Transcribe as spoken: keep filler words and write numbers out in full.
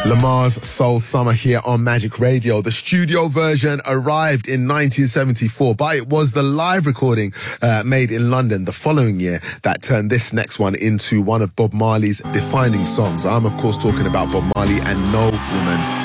Lamar's Soul Summer here on Magic Radio. The studio version arrived in nineteen seventy-four, but it was the live recording uh, made in London the following year that turned this next one into one of Bob Marley's defining songs. I'm, of course, talking about Bob Marley and No Woman